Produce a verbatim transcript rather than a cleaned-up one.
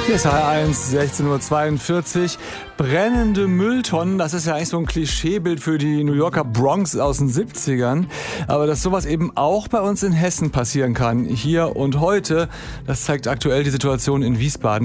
Hier ist H R eins, sechzehn Uhr zweiundvierzig. Brennende Mülltonnen, das ist ja eigentlich so ein Klischeebild für die New Yorker Bronx aus den siebzigern. Aber dass sowas eben auch bei uns in Hessen passieren kann, hier und heute, das zeigt aktuell die Situation in Wiesbaden.